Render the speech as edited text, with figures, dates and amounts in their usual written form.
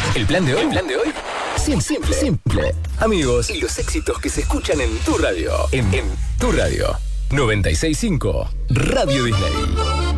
El plan de hoy. El plan de hoy. Simple. Amigos y los éxitos que se escuchan en tu radio. En tu radio. 96.5 Radio Disney.